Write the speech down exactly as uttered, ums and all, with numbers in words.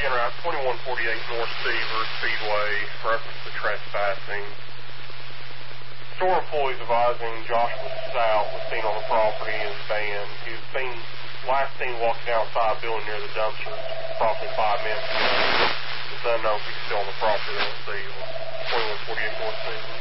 Again, Route twenty-one forty-eight North Seaver Speedway, reference to trespassing. Store employees advising Joshua South was seen on the property and banned. He was seen, last seen walking outside a building near the dumpsters approximately five minutes ago. It's unknown if he's still on the property. Let's see. twenty-one forty-eight North Seaver.